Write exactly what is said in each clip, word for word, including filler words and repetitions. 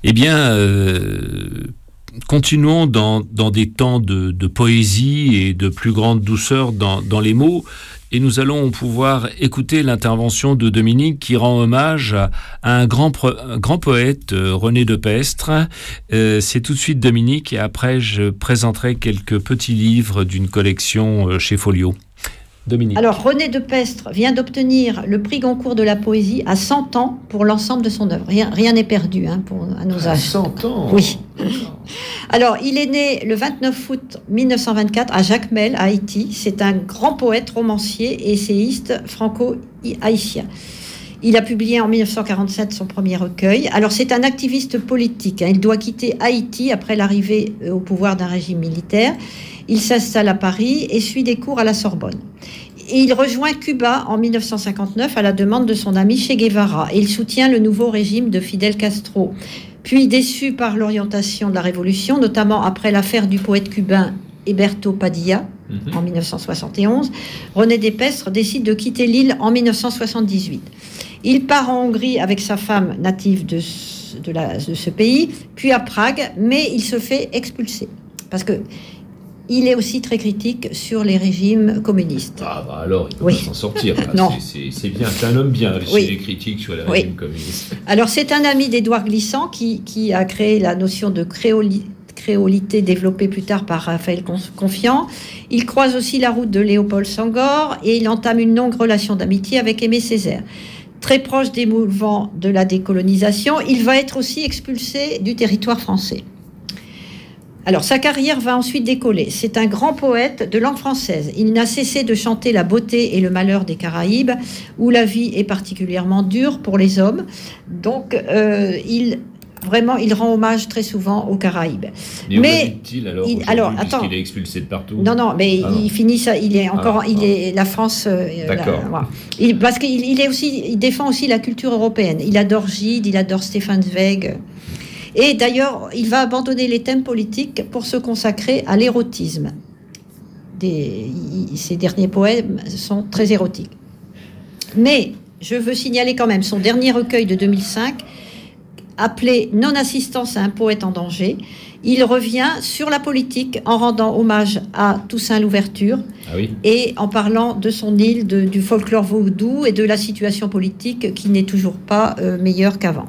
Eh bien, euh, continuons dans, dans des temps de, de poésie et de plus grande douceur dans, dans les mots. Et nous allons pouvoir écouter l'intervention de Dominique qui rend hommage à, à un, grand pro, un grand poète, euh, René de Pestre. Euh, c'est tout de suite Dominique et après je présenterai quelques petits livres d'une collection euh, chez Folio. Dominique. Alors, René de Pestre vient d'obtenir le prix Goncourt de la poésie à cent ans pour l'ensemble de son œuvre. Rien, rien n'est perdu hein, pour, à nos âges. cent ans. Oui. Alors, il est né le vingt-neuf août mille neuf cent vingt-quatre à Jacmel, à Haïti. C'est un grand poète, romancier et essayiste franco-haïtien. Il a publié en mille neuf cent quarante-sept son premier recueil. Alors, c'est un activiste politique. Hein. Il doit quitter Haïti après l'arrivée au pouvoir d'un régime militaire. Il s'installe à Paris et suit des cours à la Sorbonne. Et il rejoint Cuba en mille neuf cent cinquante-neuf à la demande de son ami Che Guevara. Et il soutient le nouveau régime de Fidel Castro. Puis, déçu par l'orientation de la révolution, notamment après l'affaire du poète cubain Héberto Padilla, mm-hmm. en mille neuf cent soixante et onze, René de Pestre décide de quitter l'île en mille neuf cent soixante-dix-huit. Il part en Hongrie avec sa femme native de, de, la, de ce pays, puis à Prague, mais il se fait expulser. Parce que il est aussi très critique sur les régimes communistes. Ah bah alors, il ne peut oui. pas s'en sortir. Ah, non. C'est, c'est, c'est bien, c'est un homme bien, si oui. il est critique sur les oui. régimes communistes. Alors, c'est un ami d'Édouard Glissant qui, qui a créé la notion de créoli, créolité développée plus tard par Raphaël Confiant. Il croise aussi la route de Léopold Senghor et il entame une longue relation d'amitié avec Aimé Césaire. Très proche des mouvements de la décolonisation, il va être aussi expulsé du territoire français. Alors, sa carrière va ensuite décoller. C'est un grand poète de langue française. Il n'a cessé de chanter la beauté et le malheur des Caraïbes, où la vie est particulièrement dure pour les hommes. Donc, euh, il, vraiment, il rend hommage très souvent aux Caraïbes. Mais, mais il, alors, il, alors attends, il est expulsé de partout. Non, non, mais ah, il non. finit ça. Il est encore, ah, il ah. est la France. Euh, D'accord. La, voilà. il, parce qu'il il est aussi, il défend aussi la culture européenne. Il adore Gide, il adore Stefan Zweig. Et d'ailleurs, il va abandonner les thèmes politiques pour se consacrer à l'érotisme. Des, il, ses derniers poèmes sont très érotiques. Mais je veux signaler quand même son dernier recueil de deux mille cinq, appelé « Non-assistance à un poète en danger ». Il revient sur la politique en rendant hommage à Toussaint Louverture ah oui. et en parlant de son île, de, du folklore vaudou et de la situation politique qui n'est toujours pas euh, meilleure qu'avant.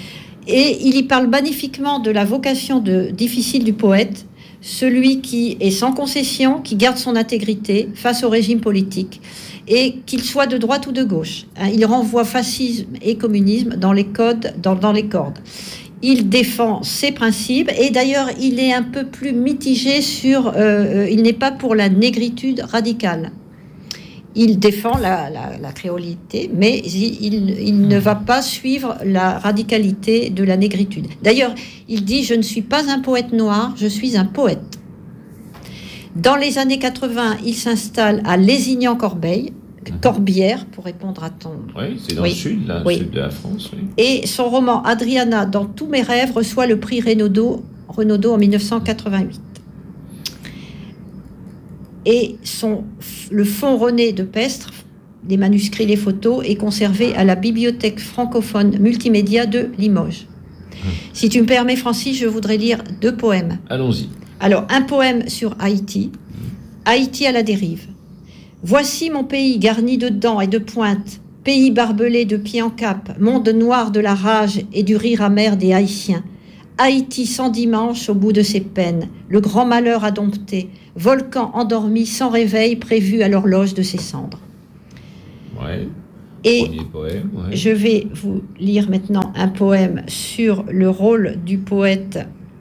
Et il y parle magnifiquement de la vocation de, difficile du poète, celui qui est sans concession, qui garde son intégrité face au régime politique, et qu'il soit de droite ou de gauche. Il renvoie fascisme et communisme dans les codes, dans, dans les cordes. Il défend ses principes, et d'ailleurs, il est un peu plus mitigé sur... Euh, il n'est pas pour la négritude radicale. Il défend la, la, la créolité, mais il, il, il ne va pas suivre la radicalité de la négritude. D'ailleurs, il dit « Je ne suis pas un poète noir, je suis un poète ». Dans les années quatre-vingts, il s'installe à Lézignan-Corbeil, mmh. Corbière, pour répondre à ton... Oui, c'est dans oui. le sud, là, oui. le sud de la France. Oui. Et son roman « Adriana, dans tous mes rêves » reçoit le prix Renaudot, Renaudot en mille neuf cent quatre-vingt-huit. Et son, le fonds René de Pestre, les manuscrits, les photos, est conservé à la Bibliothèque francophone multimédia de Limoges. Hum. Si tu me permets, Francis, je voudrais lire deux poèmes. Allons-y. Alors, un poème sur Haïti. Hum. Haïti à la dérive. Voici mon pays garni de dents et de pointes, pays barbelé de pied en cap, monde noir de la rage et du rire amer des Haïtiens. Haïti sans dimanche au bout de ses peines, le grand malheur a dompté, volcan endormi sans réveil prévu à l'horloge de ses cendres. Ouais. Et poème, ouais. Je vais vous lire maintenant un poème sur le rôle du poète,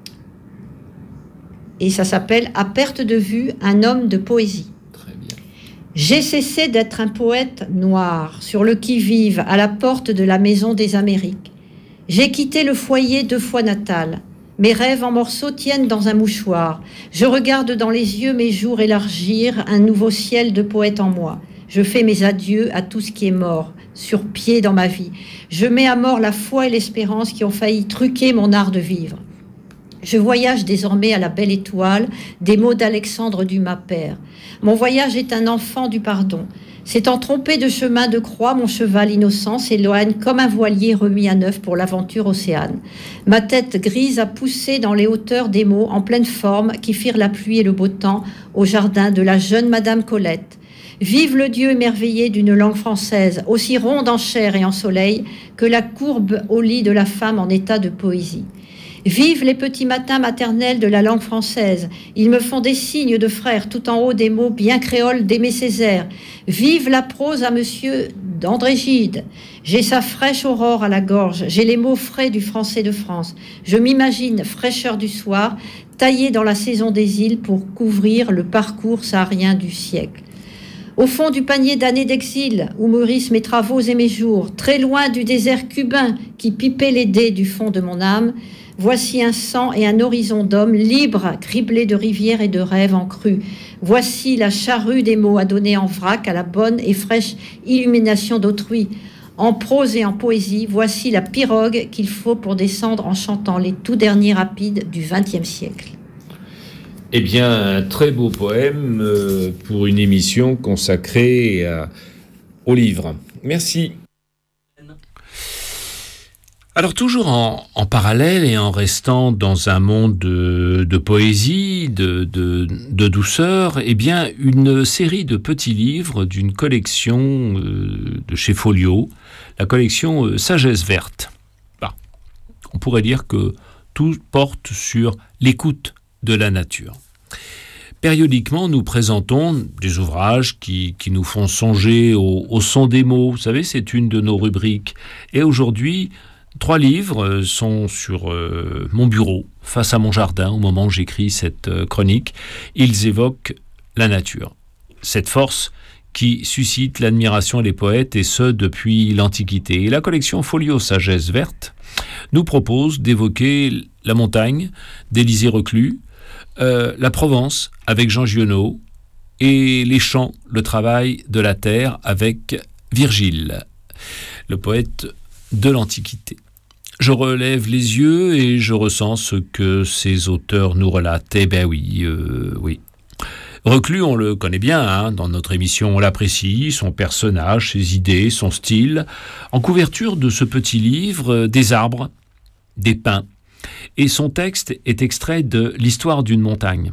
et ça s'appelle « À perte de vue, un homme de poésie ». Très bien. J'ai cessé d'être un poète noir, sur le qui-vive, à la porte de la maison des Amériques. J'ai quitté le foyer deux fois natal. Mes rêves en morceaux tiennent dans un mouchoir. Je regarde dans les yeux mes jours élargir un nouveau ciel de poète en moi. Je fais mes adieux à tout ce qui est mort, sur pied dans ma vie. Je mets à mort la foi et l'espérance qui ont failli truquer mon art de vivre. Je voyage désormais à la belle étoile, des mots d'Alexandre Dumas père. Mon voyage est un enfant du pardon. S'étant trompé de chemin de croix, mon cheval innocent s'éloigne comme un voilier remis à neuf pour l'aventure océane. Ma tête grise a poussé dans les hauteurs des mots en pleine forme qui firent la pluie et le beau temps au jardin de la jeune Madame Colette. Vive le Dieu émerveillé d'une langue française, aussi ronde en chair et en soleil que la courbe au lit de la femme en état de poésie. Vive les petits matins maternels de la langue française. Ils me font des signes de frères tout en haut des mots bien créoles d'Aimé Césaire. Vive la prose à monsieur d'André Gide. J'ai sa fraîche aurore à la gorge. J'ai les mots frais du français de France. Je m'imagine fraîcheur du soir, taillée dans la saison des îles pour couvrir le parcours saharien du siècle. Au fond du panier d'années d'exil, où mûrissent mes travaux et mes jours, très loin du désert cubain qui pipait les dés du fond de mon âme, voici un sang et un horizon d'hommes libres, criblés de rivières et de rêves en crue. Voici la charrue des mots à donner en vrac à la bonne et fraîche illumination d'autrui. En prose et en poésie, voici la pirogue qu'il faut pour descendre en chantant les tout derniers rapides du vingtième siècle. Eh bien, un très beau poème euh, pour une émission consacrée à, au livre. Merci. Alors toujours en, en parallèle et en restant dans un monde de, de poésie, de, de, de douceur, eh bien une série de petits livres d'une collection euh, de chez Folio, la collection euh, Sagesse verte. Bah, on pourrait dire que tout porte sur l'écoute de la nature. Périodiquement, nous présentons des ouvrages qui, qui nous font songer au, au son des mots. Vous savez, c'est une de nos rubriques. Et aujourd'hui, trois livres sont sur euh, mon bureau, face à mon jardin, au moment où j'écris cette euh, chronique. Ils évoquent la nature, cette force qui suscite l'admiration des poètes, et ce, depuis l'Antiquité. Et la collection Folio Sagesse verte nous propose d'évoquer la montagne d'Élisée Reclus, euh, la Provence avec Jean Giono, et les champs, le travail de la terre avec Virgile, le poète de l'Antiquité. Je relève les yeux et je ressens ce que ces auteurs nous relatent. Eh ben oui, euh, oui. Reclus, on le connaît bien, hein, dans notre émission on l'apprécie, son personnage, ses idées, son style. En couverture de ce petit livre, des arbres, des pins. Et son texte est extrait de l'histoire d'une montagne.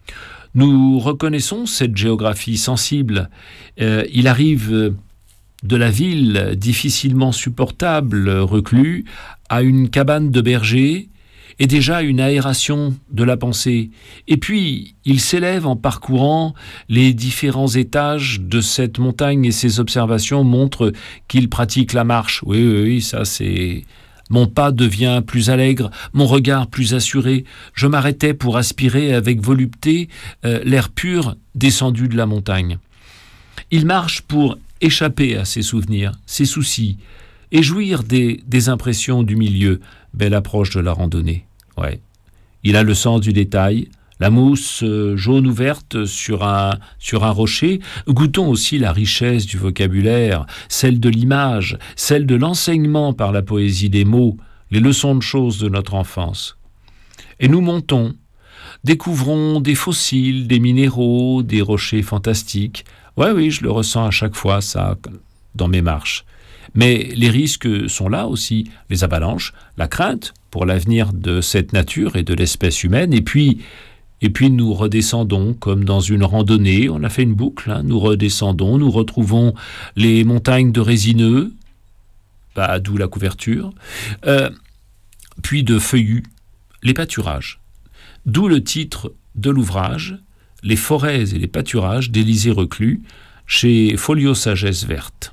Nous reconnaissons cette géographie sensible. Euh, il arrive de la ville difficilement supportable, Reclus, à une cabane de berger et déjà une aération de la pensée. Et puis, il s'élève en parcourant les différents étages de cette montagne et ses observations montrent qu'il pratique la marche. Oui, oui, oui, ça c'est... Mon pas devient plus allègre, mon regard plus assuré. Je m'arrêtais pour aspirer avec volupté euh, l'air pur descendu de la montagne. Il marche pour échapper à ses souvenirs, ses soucis, et jouir des, des impressions du milieu. Belle approche de la randonnée. Ouais. Il a le sens du détail, la mousse jaune ou verte sur un, sur un rocher. Goûtons aussi la richesse du vocabulaire, celle de l'image, celle de l'enseignement par la poésie des mots, les leçons de choses de notre enfance. Et nous montons, découvrons des fossiles, des minéraux, des rochers fantastiques. Ouais, oui, je le ressens à chaque fois, ça, dans mes marches. Mais les risques sont là aussi, les avalanches, la crainte pour l'avenir de cette nature et de l'espèce humaine, et puis, et puis nous redescendons comme dans une randonnée, on a fait une boucle, hein, nous redescendons, nous retrouvons les montagnes de résineux, bah, d'où la couverture, euh, puis de feuillus, les pâturages, d'où le titre de l'ouvrage, Les forêts et les pâturages d'Élisée Reclus, chez Folio Sagesse verte.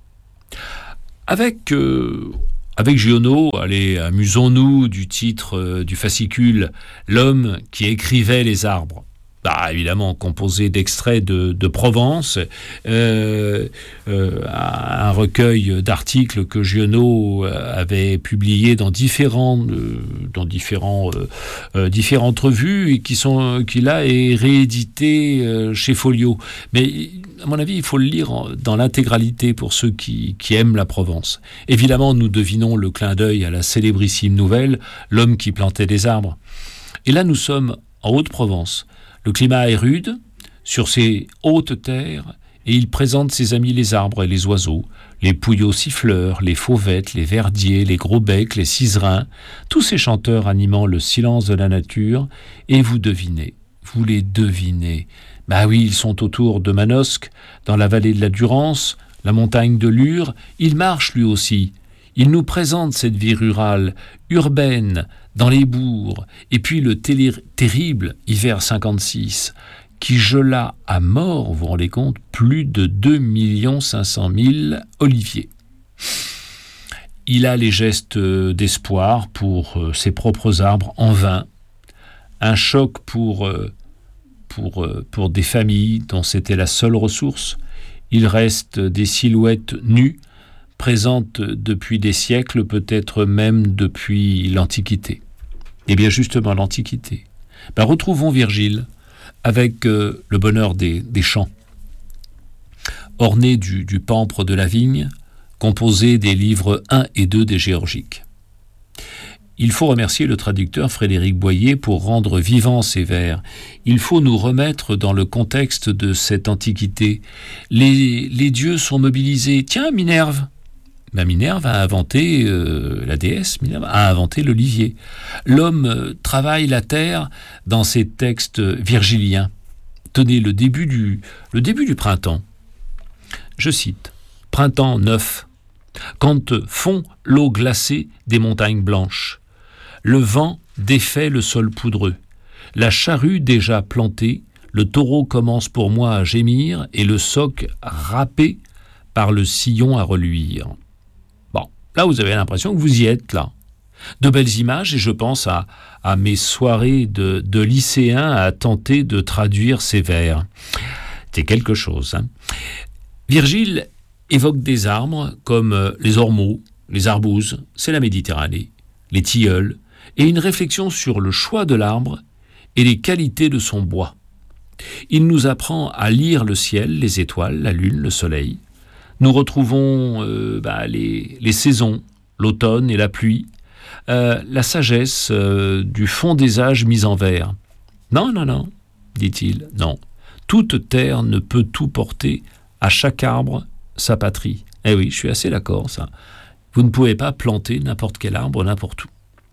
Avec, euh, avec Giono, allez, amusons-nous du titre euh, du fascicule « L'homme qui écrivait les arbres ». Bah, évidemment, composé d'extraits de, de Provence, euh, euh, un recueil d'articles que Giono avait publié dans, différents, euh, dans différents, euh, euh, différentes revues et qui sont, qui là est réédité euh, chez Folio. Mais à mon avis, il faut le lire en, dans l'intégralité pour ceux qui, qui aiment la Provence. Évidemment, nous devinons le clin d'œil à la célébrissime nouvelle « L'homme qui plantait des arbres ». Et là, nous sommes en Haute-Provence. Le climat est rude sur ces hautes terres et il présente ses amis les arbres et les oiseaux, les pouilleaux siffleurs, les fauvettes, les verdiers, les gros becs, les ciserins, tous ces chanteurs animant le silence de la nature, et vous devinez, vous les devinez. Bah oui, ils sont autour de Manosque, dans la vallée de la Durance, la montagne de Lure, il marche lui aussi. Il nous présente cette vie rurale, urbaine, dans les bourgs, et puis le téli- terrible hiver cinquante-six, qui gela à mort, vous vous rendez compte, plus de deux millions cinq cent mille oliviers. Il a les gestes d'espoir pour ses propres arbres en vain, un choc pour, pour, pour des familles dont c'était la seule ressource. Il reste des silhouettes nues, présentes depuis des siècles, peut-être même depuis l'Antiquité. Eh bien justement, l'Antiquité. Ben, retrouvons Virgile avec euh, le bonheur des, des champs, orné du, du pampre de la vigne, composé des livres un et deux des Géorgiques. Il faut remercier le traducteur Frédéric Boyer pour rendre vivants ces vers. Il faut nous remettre dans le contexte de cette antiquité. Les, les dieux sont mobilisés. Tiens, Minerve ben Minerve a inventé, euh, la déesse Minerve a inventé l'olivier. L'homme euh, travaille la terre dans ses textes virgiliens. Tenez, le début du, le début du printemps. Je cite, « Printemps neuf, quand fond l'eau glacée des montagnes blanches. Le vent défait le sol poudreux. La charrue déjà plantée, le taureau commence pour moi à gémir et le soc râpé par le sillon à reluire. » Bon, là vous avez l'impression que vous y êtes, là. De belles images, et je pense à, à mes soirées de, de lycéens à tenter de traduire ces vers. C'est quelque chose, hein. Virgile évoque des arbres comme les ormeaux, les arbouses, c'est la Méditerranée, les tilleuls, et une réflexion sur le choix de l'arbre et les qualités de son bois. Il nous apprend à lire le ciel, les étoiles, la lune, le soleil. Nous retrouvons euh, bah, les, les saisons, l'automne et la pluie, euh, la sagesse euh, du fond des âges mis en vers. Non, non, non, dit-il, non. Toute terre ne peut tout porter, à chaque arbre sa patrie. Eh oui, je suis assez d'accord, ça. Vous ne pouvez pas planter n'importe quel arbre, n'importe où.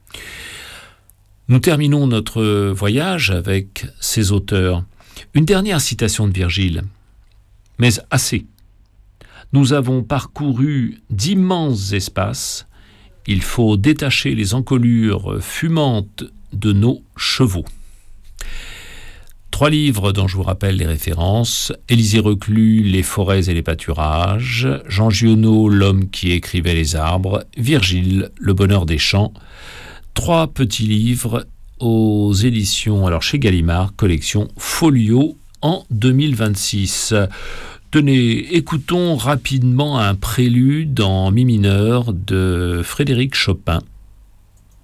Nous terminons notre voyage avec ces auteurs. Une dernière citation de Virgile, mais assez. Nous avons parcouru d'immenses espaces. Il faut détacher les encolures fumantes de nos chevaux. Trois livres dont je vous rappelle les références. Élisée Reclus, Les forêts et les pâturages. Jean Giono, L'homme qui écrivait les arbres. Virgile, Le bonheur des champs. Trois petits livres aux éditions, alors chez Gallimard, collection Folio en deux mille vingt-six. Tenez, écoutons rapidement un prélude en mi mineur de Frédéric Chopin.